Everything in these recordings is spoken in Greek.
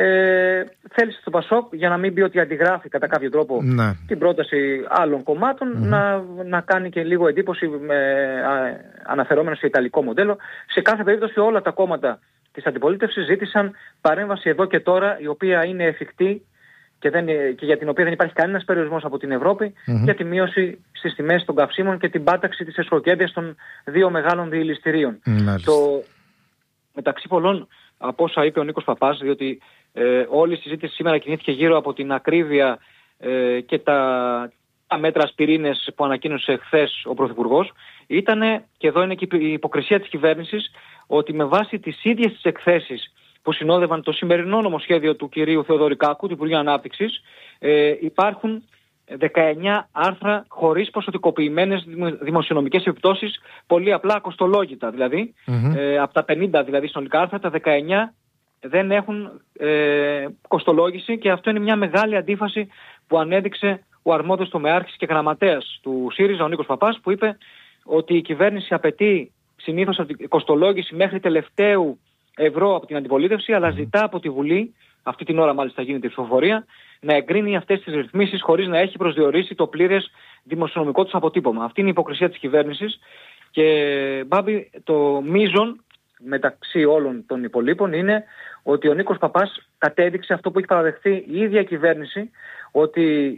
θέλησε το Πασόκ, για να μην πει ότι αντιγράφει κατά κάποιο τρόπο την πρόταση άλλων κομμάτων, να κάνει και λίγο εντύπωση αναφερόμενο στο ιταλικό μοντέλο. Σε κάθε περίπτωση όλα τα κόμματα της αντιπολίτευσης ζήτησαν παρέμβαση εδώ και τώρα, η οποία είναι εφικτή και για την οποία δεν υπάρχει κανένας περιορισμός από την Ευρώπη, για τη μείωση στις τιμές των καυσίμων και την πάταξη της εσχροκέρδειας των δύο μεγάλων διελιστηρίων. Μεταξύ πολλών, από όσα είπε ο Νίκος Παπάς, διότι όλη η συζήτηση σήμερα κινήθηκε γύρω από την ακρίβεια και τα μέτρα ασπιρίνες που ανακοίνωσε χθες ο Πρωθυπουργός, ήτανε, και εδώ είναι και η υποκρισία της κυβέρνησης, ότι με βάση τις ίδιες τις εκθέσεις που συνόδευαν το σημερινό νομοσχέδιο του κυρίου Θεοδωρικάκου, του Υπουργείου Ανάπτυξης, υπάρχουν 19 άρθρα χωρίς ποσοτικοποιημένες δημοσιονομικές επιπτώσεις, πολύ απλά κοστολόγητα δηλαδή. Από τα 50 δηλαδή συνολικά άρθρα, τα 19 δεν έχουν κοστολόγηση, και αυτό είναι μια μεγάλη αντίφαση που ανέδειξε ο αρμόδιος τομεάρχης και γραμματέας του ΣΥΡΙΖΑ, ο Νίκος Παπάς, που είπε ότι η κυβέρνηση απαιτεί συνήθως κοστολόγηση μέχρι τελευταίου ευρώ από την αντιπολίτευση, αλλά ζητά από τη Βουλή, αυτή την ώρα μάλιστα γίνεται η ψηφοφορία, να εγκρίνει αυτές τις ρυθμίσεις χωρίς να έχει προσδιορίσει το πλήρες δημοσιονομικό τους αποτύπωμα. Αυτή είναι η υποκρισία της κυβέρνησης, και Μπάμπη, το μείζον μεταξύ όλων των υπολείπων είναι ότι ο Νίκος Παπάς κατέδειξε αυτό που έχει παραδεχθεί η ίδια κυβέρνηση, ότι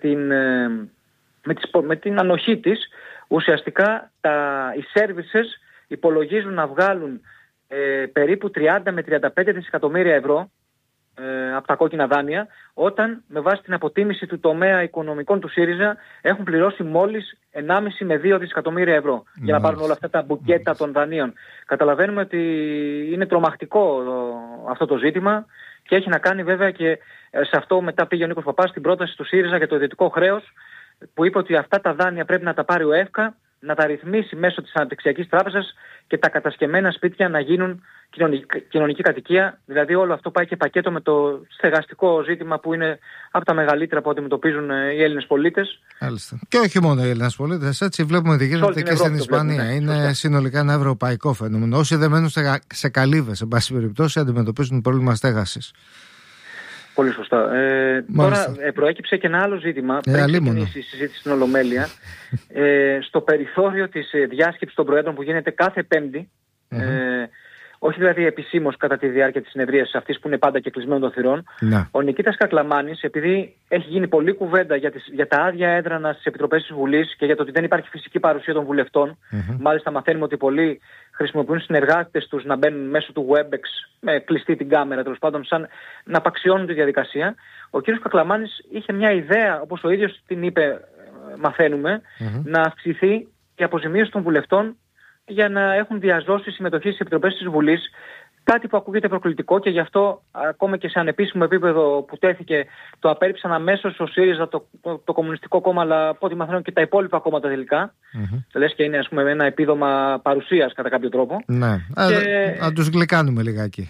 με την ανοχή της ουσιαστικά οι services υπολογίζουν να βγάλουν περίπου 30 με 35 δισεκατομμύρια ευρώ από τα κόκκινα δάνεια, όταν με βάση την αποτίμηση του τομέα οικονομικών του ΣΥΡΙΖΑ έχουν πληρώσει μόλις 1,5 με 2 δισεκατομμύρια ευρώ για να πάρουν όλα αυτά τα μπουκέτα των δανείων. Καταλαβαίνουμε ότι είναι τρομακτικό αυτό το ζήτημα, και έχει να κάνει βέβαια και σε αυτό μετά πήγε ο Νίκος Παπάς στην πρόταση του ΣΥΡΙΖΑ για το ιδιωτικό χρέος, που είπε ότι αυτά τα δάνεια πρέπει να τα πάρει ο ΕΦΚΑ, να τα ρυθμίσει μέσω της Αναπτυξιακής Τράπεζας, και τα κατασκευμένα σπίτια να γίνουν κοινωνική κατοικία. Δηλαδή όλο αυτό πάει και πακέτο με το στεγαστικό ζήτημα, που είναι από τα μεγαλύτερα που αντιμετωπίζουν οι Έλληνες πολίτες. Μάλιστα. Και όχι μόνο οι Έλληνες πολίτες, έτσι βλέπουμε ότι γίνεται και στην Ισπανία. Είναι συνολικά ένα ευρωπαϊκό φαινόμενο. Όσοι δεν μένουν σε καλύβες, σε πάση περιπτώσει, αντιμετωπίζουν πρόβλημα στέγασης. Πολύ σωστά. Τώρα προέκυψε και ένα άλλο ζήτημα πριν ξεκινήσει η συζήτηση στην Ολομέλεια. Στο περιθώριο της διάσκεψης των Προέδρων που γίνεται κάθε Πέμπτη, όχι δηλαδή επισήμως κατά τη διάρκεια της συνεδρίας αυτής που είναι πάντα και κλεισμένων των θυρών, ο Νικήτας Κακλαμάνης, επειδή έχει γίνει πολλή κουβέντα για τα άδεια έδρανα στις επιτροπές της Βουλής και για το ότι δεν υπάρχει φυσική παρουσία των βουλευτών, μάλιστα μαθαίνουμε ότι πολλοί χρησιμοποιούν συνεργάτες τους να μπαίνουν μέσω του WebEx με κλειστή την κάμερα, τέλος πάντων, σαν να απαξιώνουν τη διαδικασία. Ο κ. Κακλαμάνης είχε μια ιδέα, όπως ο ίδιος την είπε, μαθαίνουμε, να αυξηθεί η αποζημίωση των βουλευτών για να έχουν διαζώσει συμμετοχή στις επιτροπές της Βουλής. Κάτι που ακούγεται προκλητικό, και γι' αυτό ακόμα και σε ανεπίσημο επίπεδο που τέθηκε, το απέρριψαν αμέσως ο ΣΥΡΙΖΑ, το Κομμουνιστικό Κόμμα, αλλά από ό,τι μαθαίνω και τα υπόλοιπα κόμματα τελικά. Λες και είναι, ας πούμε, ένα επίδομα παρουσίας κατά κάποιο τρόπο. Ναι, να τους γλυκάνουμε λιγάκι.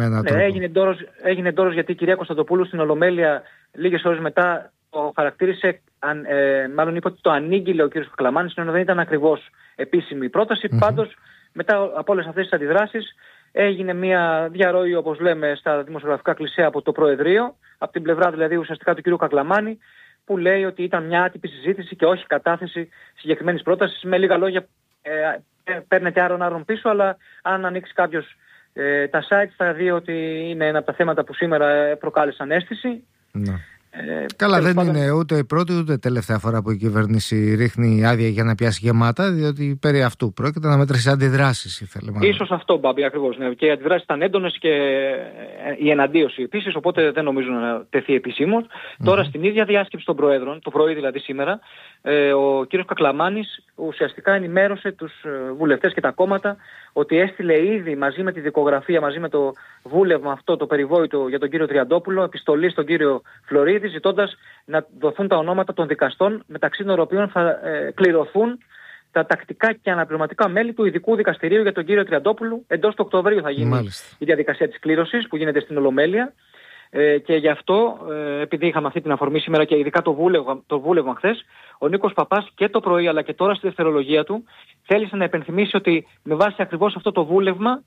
Έγινε ντόρος, γιατί η κυρία Κωνσταντοπούλου στην Ολομέλεια λίγες ώρες μετά το χαρακτήρισε, μάλλον είπε ότι το ανήγγειλε ο κ. Κακλαμάνης, ενώ δεν ήταν ακριβώς επίσημη η πρόταση. Πάντως, μετά από όλες αυτές τις αντιδράσεις, έγινε μια διαρροή, όπως λέμε στα δημοσιογραφικά κλισέ, από το Προεδρείο, από την πλευρά δηλαδή ουσιαστικά του κ. Κακλαμάνη, που λέει ότι ήταν μια άτυπη συζήτηση και όχι κατάθεση συγκεκριμένης πρότασης. Με λίγα λόγια, παίρνετε άρον πίσω, αλλά αν ανοίξει κάποιος τα sites θα δει ότι είναι ένα από τα θέματα που σήμερα προκάλεσαν αίσθηση. Καλά, δεν είναι ούτε η πρώτη ούτε η τελευταία φορά που η κυβέρνηση ρίχνει άδεια για να πιάσει γεμάτα, διότι περί αυτού πρόκειται να μετρήσει αντιδράσεις, ήθελε. Ίσως αυτό, Μπάμπη, ακριβώς. Ναι. Και οι αντιδράσεις ήταν έντονες και η εναντίωση επίσης, οπότε δεν νομίζω να τεθεί επισήμως. Τώρα στην ίδια διάσκεψη των Προέδρων, το πρωί δηλαδή σήμερα, ο κ. Κακλαμάνης ουσιαστικά ενημέρωσε τους βουλευτές και τα κόμματα ότι έστειλε ήδη μαζί με τη δικογραφία, μαζί με το βούλευμα αυτό το περιβόητο για τον κύριο Τριαντόπουλο, επιστολή στον κύριο Φλωρίδη, ζητώντας να δοθούν τα ονόματα των δικαστών, μεταξύ των οποίων θα κληρωθούν τα τακτικά και αναπληρωματικά μέλη του ειδικού δικαστηρίου για τον κύριο Τριαντόπουλο. Εντός του Οκτωβρίου θα γίνει η διαδικασία της κλήρωσης που γίνεται στην Ολομέλεια. Και γι' αυτό, επειδή είχαμε αυτή την αφορμή σήμερα και ειδικά το βούλευμα χθες, ο Νίκος Παπάς και το πρωί αλλά και τώρα στη δευτερολογία του θέλησε να επενθυμίσει ότι με βάση ακριβώς αυτό το βούλευμα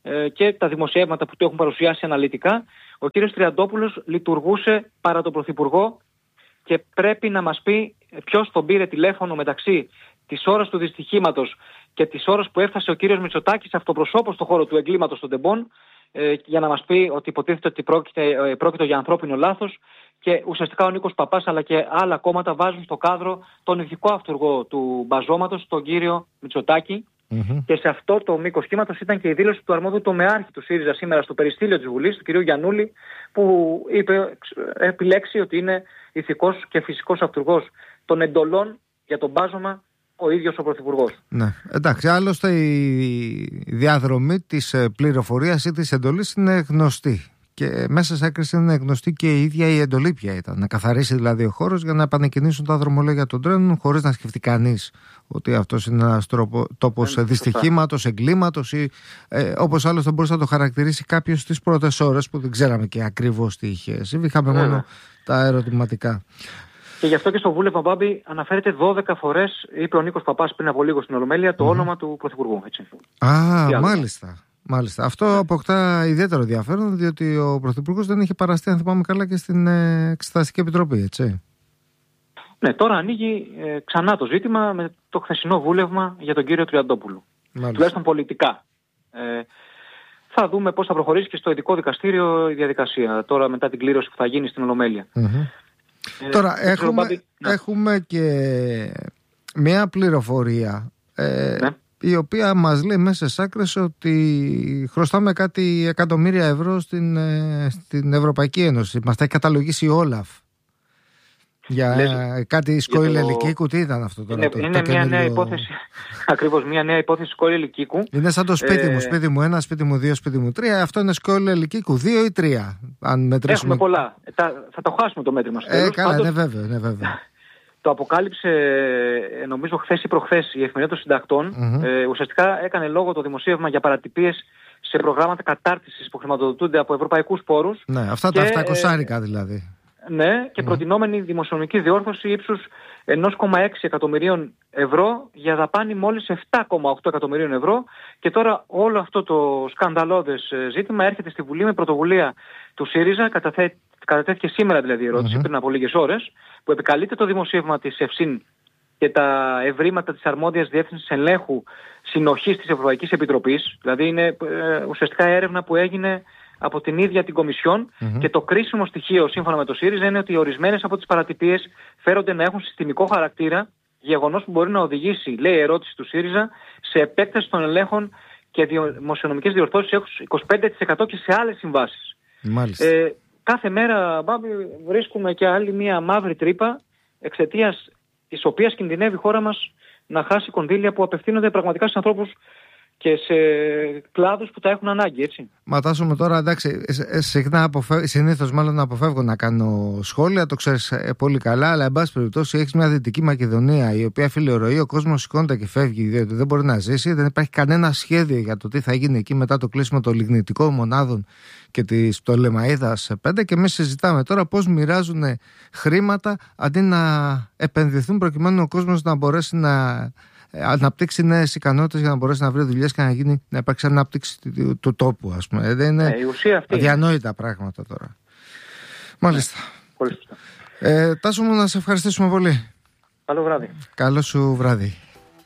και τα δημοσιεύματα που του έχουν παρουσιάσει αναλυτικά, ο κύριος Τριαντόπουλος λειτουργούσε παρά τον Πρωθυπουργό και πρέπει να μας πει ποιος τον πήρε τηλέφωνο μεταξύ της ώρας του δυστυχήματος και της ώρας που έφτασε ο κύριος Μητσοτάκης αυτοπροσώπως στον χώρο του εγκλήματος των τεμπών, για να μας πει ότι υποτίθεται ότι πρόκειται για ανθρώπινο λάθος, και ουσιαστικά ο Νίκος Παπάς αλλά και άλλα κόμματα βάζουν στο κάδρο τον ηθικό αυτούργο του μπαζώματος, τον κύριο Μητσοτάκη. Και σε αυτό το μήκος κύματος ήταν και η δήλωση του αρμόδιου τομεάρχη του ΣΥΡΙΖΑ σήμερα στο περιστήλιο της Βουλής, του κυρίου Γιαννούλη, που είπε, επιλέξει ότι είναι ηθικός και φυσικός αυτούργος των εντολών για τον μπάζωμα ο ίδιος ο Πρωθυπουργός. Ναι, εντάξει, άλλωστε η διαδρομή της πληροφορίας ή της εντολής είναι γνωστή. Και μέσα σε άκρηση είναι γνωστή και η ίδια η εντολή ποια ήταν. Να καθαρίσει δηλαδή ο χώρος για να επανεκκινήσουν τα δρομολόγια των τρένων, χωρίς να σκεφτεί κανείς ότι αυτός είναι ένας τόπος δυστυχήματος, εγκλήματος, ή όπως άλλωστε μπορούσε να το χαρακτηρίσει κάποιος στις πρώτες ώρες που δεν ξέραμε και ακριβώς τι είχε συμβεί. Είχαμε μόνο τα ερωτηματικά. Και γι' αυτό και στο βούλευμα, Μπάμπη, αναφέρεται 12 φορές, είπε ο Νίκος Παπάς πριν από λίγο στην Ολομέλεια, το όνομα του Πρωθυπουργού. Έτσι. Μάλιστα. Αυτό αποκτά ιδιαίτερο ενδιαφέρον, διότι ο Πρωθυπουργός δεν είχε παραστεί, αν θυμάμαι καλά, και στην Εξεταστική Επιτροπή, έτσι. Ναι, τώρα ανοίγει ξανά το ζήτημα με το χθεσινό βούλευμα για τον κύριο Τριαντόπουλο. Τουλάχιστον πολιτικά. Θα δούμε πώς θα προχωρήσει και στο ειδικό δικαστήριο η διαδικασία, τώρα μετά την κλήρωση που θα γίνει στην Ολομέλεια. Τώρα έχουμε και μια πληροφορία η οποία μας λέει μέσα στις άκρες ότι χρωστάμε κάτι εκατομμύρια ευρώ στην Ευρωπαϊκή Ένωση. Μας τα έχει καταλογίσει η Όλαφ για κάτι σκόιλ ελικίκου. Τι ήταν αυτό τώρα? Είναι μια νέα υπόθεση. Ακριβώς, μια νέα υπόθεση σκόιλ ελικίκου. Είναι σαν το σπίτι μου. Σπίτι μου 1, σπίτι μου 2, σπίτι μου 3. Αυτό είναι σκόιλ ελικίκου 2 ή 3. Αν μετρήσουμε. Έχουμε πολλά. Θα το χάσουμε το μέτρημα. Καλά, είναι βέβαια. Το αποκάλυψε, νομίζω, χθες ή προχθές η Εφημερίδα των Συντακτών. Ουσιαστικά έκανε λόγο το δημοσίευμα για παρατυπίες σε προγράμματα κατάρτισης που χρηματοδοτούνται από ευρωπαϊκούς πόρους. Ναι, αυτά τα 700 δηλαδή. Ναι, και προτινόμενη δημοσιονομική διόρθωση ύψους 1,6 εκατομμυρίων ευρώ για δαπάνη μόλις 7,8 εκατομμυρίων ευρώ. Και τώρα όλο αυτό το σκανδαλώδες ζήτημα έρχεται στη Βουλή με πρωτοβουλία του ΣΥΡΙΖΑ. Κατατέθηκε σήμερα δηλαδή η ερώτηση, πριν από λίγες ώρες, που επικαλείται το δημοσίευμα της ΕΦΣΥΝ και τα ευρήματα της αρμόδιας διεύθυνσης ελέγχου συνοχής της Ευρωπαϊκής Επιτροπής. Δηλαδή είναι ουσιαστικά έρευνα που έγινε από την ίδια την Κομισιόν, και το κρίσιμο στοιχείο σύμφωνα με το ΣΥΡΙΖΑ είναι ότι ορισμένες από τις παρατυπίες φέρονται να έχουν συστημικό χαρακτήρα, γεγονός που μπορεί να οδηγήσει, λέει η ερώτηση του ΣΥΡΙΖΑ, σε επέκταση των ελέγχων και δημοσιονομικές διορθώσεις έως 25% και σε άλλες συμβάσεις. Κάθε μέρα, Μπάμπη, βρίσκουμε και άλλη μια μαύρη τρύπα, εξαιτίας της οποίας κινδυνεύει η χώρα μας να χάσει κονδύλια που απευθύνονται πραγματικά στους ανθρώπους και σε κλάδους που τα έχουν ανάγκη, έτσι. Ματάσουμε τώρα, εντάξει, συνήθως μάλλον αποφεύγω να κάνω σχόλια, το ξέρεις πολύ καλά, αλλά εν πάση περιπτώσει έχεις μια Δυτική Μακεδονία η οποία φιλορροεί, ο κόσμος σηκώνεται και φεύγει, διότι δεν μπορεί να ζήσει, δεν υπάρχει κανένα σχέδιο για το τι θα γίνει εκεί μετά το κλείσιμο των λιγνητικών μονάδων και της Πτολεμαΐδας 5, και εμείς συζητάμε τώρα πώς μοιράζουν χρήματα αντί να επενδυθούν προκειμένου ο κόσμος να μπορέσει να αναπτύξει νέες ικανότητες για να μπορέσει να βρει δουλειές και να υπάρξει ανάπτυξη του τόπου, ας πούμε. Δεν είναι αδιανόητα πράγματα τώρα. Μάλιστα. Τάσο μου, να σε ευχαριστήσουμε πολύ. Καλό βράδυ. Καλό σου βράδυ.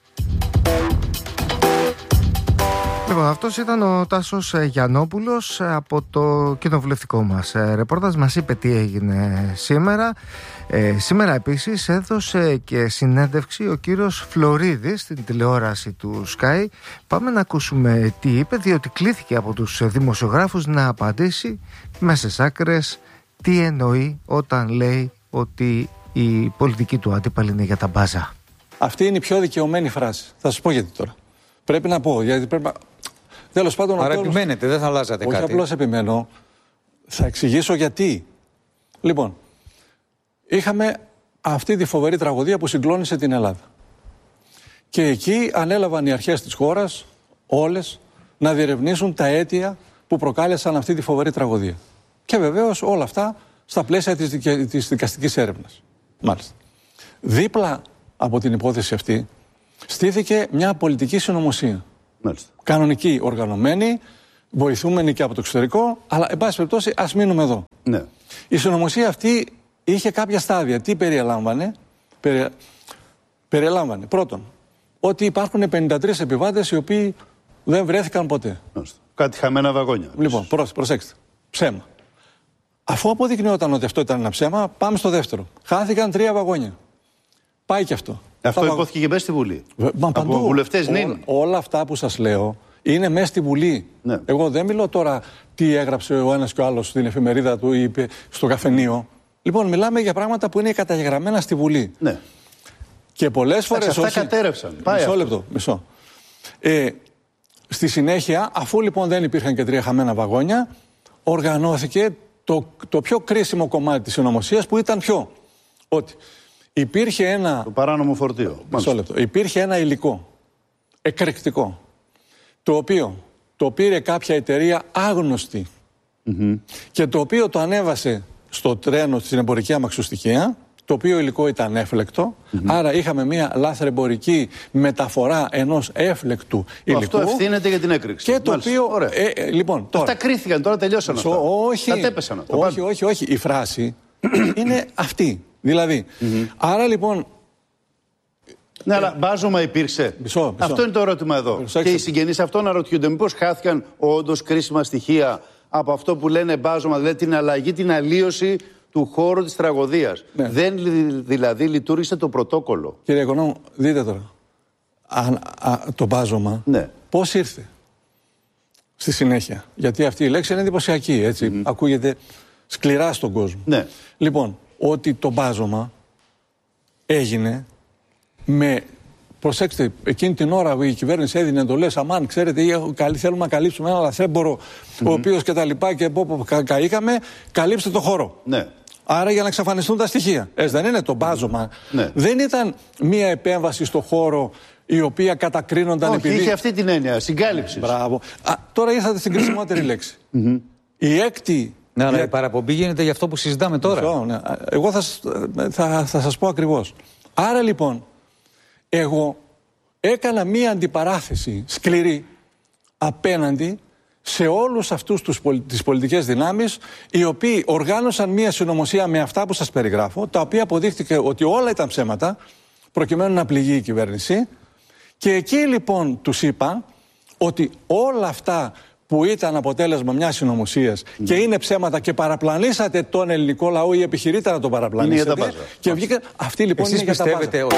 Λοιπόν, αυτός ήταν ο Τάσος Γιαννόπουλος από το κοινοβουλευτικό μας ρεπόρταζ. Μας είπε τι έγινε σήμερα. Σήμερα επίσης έδωσε και συνέντευξη ο κύριος Φλωρίδης στην τηλεόραση του Sky. Πάμε να ακούσουμε τι είπε, διότι κλήθηκε από τους δημοσιογράφους να απαντήσει μέσα στις άκρες τι εννοεί όταν λέει ότι η πολιτική του αντίπαλη είναι για τα μπάζα. Αυτή είναι η πιο δικαιωμένη φράση. Θα σας πω γιατί τώρα. Πρέπει να πω, γιατί πρέπει να... Τέλος πάντων, άρα επιμένετε, δεν θα αλλάζατε κάτι. Όχι απλώς επιμένω, θα εξηγήσω γιατί. Λοιπόν, είχαμε αυτή τη φοβερή τραγωδία που συγκλώνησε την Ελλάδα. Και εκεί ανέλαβαν οι αρχές της χώρας, όλες, να διερευνήσουν τα αίτια που προκάλεσαν αυτή τη φοβερή τραγωδία. Και βεβαίως όλα αυτά στα πλαίσια της δικαστικής έρευνας. Μάλιστα. Δίπλα από την υπόθεση αυτή στήθηκε μια πολιτική συνωμοσία. Μάλιστα. Κανονική, οργανωμένη, βοηθούμενοι και από το εξωτερικό, αλλά εν πάση περιπτώσει ας μείνουμε εδώ. Ναι. Η συνωμοσία αυτή είχε κάποια στάδια. Τι περιέλαμβανε? Περιέλαμβανε πρώτον ότι υπάρχουν 53 επιβάτες οι οποίοι δεν βρέθηκαν ποτέ. Κάτι χαμένα βαγόνια. Λοιπόν, προσέξτε. Ψέμα. Αφού αποδεικνύονταν ότι αυτό ήταν ένα ψέμα, πάμε στο δεύτερο. Χάθηκαν 3 βαγόνια. Πάει και αυτό. Αυτό υπόθηκε και μέσα στη Βουλή. Από βουλευτές νυν. Όλα αυτά που σας λέω είναι μέσα στη Βουλή. Ναι. Εγώ δεν μιλώ τώρα τι έγραψε ο ένας και ο άλλος στην εφημερίδα του ή είπε στο καφενείο. Λοιπόν, μιλάμε για πράγματα που είναι καταγεγραμμένα στη Βουλή. Ναι. Και πολλές φορές. Αυτά κατέρευσαν. Μισό. Στη συνέχεια, αφού λοιπόν δεν υπήρχαν και 3 χαμένα βαγόνια, οργανώθηκε το πιο κρίσιμο κομμάτι της συνωμοσίας, που ήταν ποιο? Ότι υπήρχε ένα. Το παράνομο φορτίο. Υπήρχε ένα υλικό εκρηκτικό, το οποίο το πήρε κάποια εταιρεία άγνωστη και το οποίο το ανέβασε στο τρένο στην εμπορική αμαξοστοιχεία, το οποίο υλικό ήταν έφλεκτο, άρα είχαμε μια λάθρεμπορική μεταφορά ενός έφλεκτου υλικού. Αυτό ευθύνεται για την έκρηξη. Και το οποίο. Λοιπόν, τώρα. Αυτά κρίθηκαν, τώρα τελειώσαν αυτά. Όχι. Τα τέπεσαν. Όχι. Η φράση είναι αυτή. Δηλαδή. Άρα λοιπόν. Ναι, αλλά μπάζωμα υπήρξε. Μισό. Αυτό είναι το ερώτημα εδώ. Και οι συγγενείς αυτό αναρωτιούνται. Μήπως χάθηκαν όντως κρίσιμα στοιχεία από αυτό που λένε μπάζωμα, δηλαδή την αλλαγή, την αλλίωση του χώρου της τραγωδίας. Ναι. Δεν δηλαδή λειτουργήσε το πρωτόκολλο. Κύριε Οικονόμου, δείτε τώρα. Το μπάζωμα, ναι, πώς ήρθε στη συνέχεια? Γιατί αυτή η λέξη είναι εντυπωσιακή, έτσι. Ακούγεται σκληρά στον κόσμο. Ναι. Λοιπόν, ότι το μπάζωμα έγινε με. Προσέξτε, εκείνη την ώρα η κυβέρνηση έδινε εντολές. Αμάν, ξέρετε, θέλουμε να καλύψουμε ένα λαθρέμπορο, ο οποίος και τα λοιπά και από καήκαμε, καλύψτε το χώρο. Ναι. Άρα για να εξαφανιστούν τα στοιχεία. Δεν είναι το μπάζωμα. Ναι. Δεν ήταν μία επέμβαση στο χώρο η οποία κατακρίνονταν. Όχι, επειδή. Είχε αυτή την έννοια, συγκάλυψη. Μπράβο. Τώρα ήρθατε στην κρισιμότερη λέξη. Η έκτη. Ναι, αλλά η παραπομπή γίνεται για αυτό που συζητάμε τώρα. Ναι. Εγώ θα σας πω ακριβώς. Άρα λοιπόν. Εγώ έκανα μία αντιπαράθεση σκληρή απέναντι σε όλους αυτούς τις πολιτικές δυνάμεις, οι οποίοι οργάνωσαν μία συνωμοσία με αυτά που σας περιγράφω, τα οποία αποδείχτηκε ότι όλα ήταν ψέματα, προκειμένου να πληγεί η κυβέρνηση. Και εκεί λοιπόν τους είπα ότι όλα αυτά που ήταν αποτέλεσμα μιας συνωμοσίας και είναι ψέματα και παραπλανήσατε τον ελληνικό λαό ή επιχειρείτε να τον παραπλανήσετε. Και βγήκε. Αυτή λοιπόν εσείς είναι για τα μπάζα.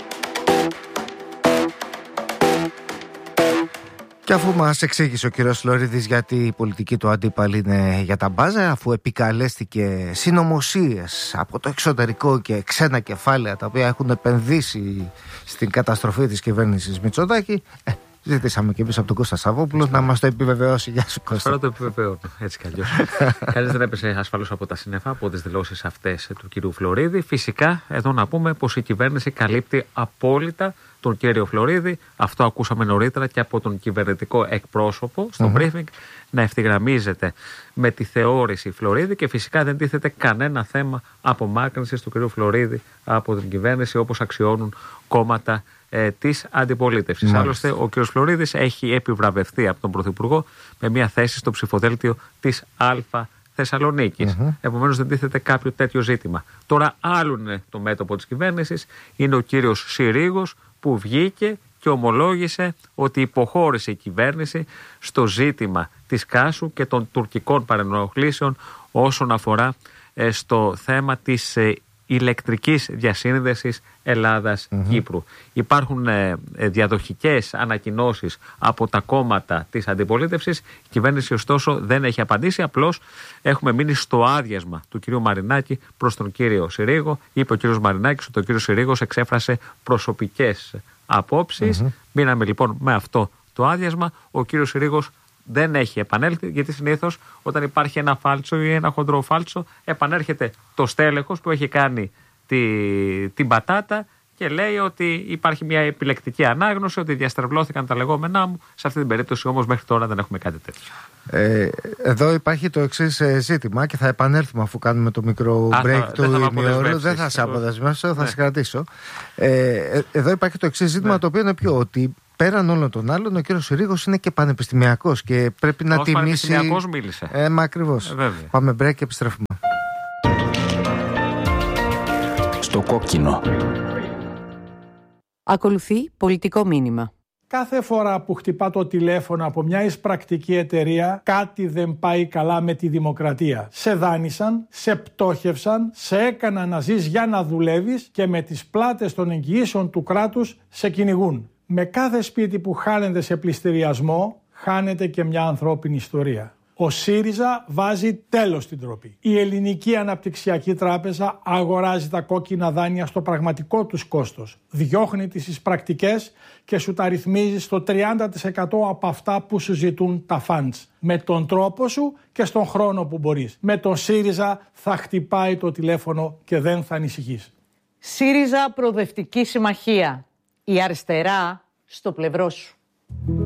Και αφού μας εξήγησε ο κύριος Φλωρίδης γιατί η πολιτική του αντίπαλη είναι για τα μπάζα, αφού επικαλέστηκε συνωμοσίες από το εξωτερικό και ξένα κεφάλαια τα οποία έχουν επενδύσει στην καταστροφή της κυβέρνησης Μητσοτάκη, ζητήσαμε και εμείς από τον Κώστα Σαββόπουλο να μας το επιβεβαιώσει. Γεια σου, Κώστα. Τώρα το επιβεβαιώνω, έτσι κι αλλιώς. Κανείς δεν έπεσε ασφαλώς από τα σύννεφα από τις δηλώσεις αυτές του κυρίου Φλωρίδη. Φυσικά, εδώ να πούμε πως η κυβέρνηση καλύπτει απόλυτα τον κύριο Φλωρίδη. Αυτό ακούσαμε νωρίτερα και από τον κυβερνητικό εκπρόσωπο στο briefing να ευθυγραμμίζεται με τη θεώρηση Φλωρίδη και φυσικά δεν τίθεται κανένα θέμα απομάκρυνσης του κυρίου Φλωρίδη από την κυβέρνηση όπως αξιώνουν κόμματα της αντιπολίτευσης. Άλλωστε, ο κ. Φλωρίδης έχει επιβραβευτεί από τον Πρωθυπουργό με μια θέση στο ψηφοδέλτιο της Α Θεσσαλονίκης. Επομένως, δεν τίθεται κάποιο τέτοιο ζήτημα. Τώρα, άλλο είναι το μέτωπο της κυβέρνησης, είναι ο κύριος Συρίγος που βγήκε και ομολόγησε ότι υποχώρησε η κυβέρνηση στο ζήτημα της Κάσου και των τουρκικών παρενοχλήσεων όσον αφορά στο θέμα της ηλεκτρικής διασύνδεσης Ελλάδας-Κύπρου. Υπάρχουν διαδοχικές ανακοινώσεις από τα κόμματα της αντιπολίτευσης. Η κυβέρνηση ωστόσο δεν έχει απαντήσει. Απλώς έχουμε μείνει στο άδειασμα του κυρίου Μαρινάκη προς τον κύριο Συρίγο. Είπε ο κύριος Μαρινάκης ότι ο κύριος Συρίγος εξέφρασε προσωπικές απόψεις. Μείναμε λοιπόν με αυτό το άδειασμα. Ο κύριος Συρίγος δεν έχει επανέλθει, γιατί συνήθως όταν υπάρχει ένα φάλτσο ή ένα χοντρό φάλτσο, επανέρχεται το στέλεχος που έχει κάνει την πατάτα και λέει ότι υπάρχει μια επιλεκτική ανάγνωση, ότι διαστρεβλώθηκαν τα λεγόμενά μου. Σε αυτή την περίπτωση όμως μέχρι τώρα δεν έχουμε κάτι τέτοιο. Εδώ υπάρχει το εξής ζήτημα και θα επανέλθουμε αφού κάνουμε το μικρό break του ημιώρου. Δεν θα σε αποδεσμεύσω, θα σε κρατήσω. Εδώ υπάρχει το εξής ζήτημα, το οποίο είναι ποιο, ότι πέραν όλων των άλλων, ο κύριος Συρίγος είναι και πανεπιστημιακός και πρέπει να τιμήσει. Πανεπιστημιακός μίλησε. Μα ακριβώς. Πάμε break και επιστρέφουμε. Στο κόκκινο. Ακολουθεί πολιτικό μήνυμα. Κάθε φορά που χτυπά το τηλέφωνο από μια εισπρακτική εταιρεία, κάτι δεν πάει καλά με τη δημοκρατία. Σε δάνεισαν, σε πτώχευσαν, σε έκαναν να ζεις για να δουλεύεις και με τις πλάτες των εγγυήσεων του κράτους σε κυνηγούν. Με κάθε σπίτι που χάνεται σε πληστηριασμό, χάνεται και μια ανθρώπινη ιστορία. Ο ΣΥΡΙΖΑ βάζει τέλος στην ντροπή. Η Ελληνική Αναπτυξιακή Τράπεζα αγοράζει τα κόκκινα δάνεια στο πραγματικό τους κόστος. Διώχνει τις εισπρακτικές και σου τα ρυθμίζει στο 30% από αυτά που σου ζητούν τα funds. Με τον τρόπο σου και στον χρόνο που μπορείς. Με τον ΣΥΡΙΖΑ θα χτυπάει το τηλέφωνο και δεν θα ανησυχείς. ΣΥΡΙΖΑ Προοδευτική Συμμαχία. Η αριστερά στο πλευρό σου.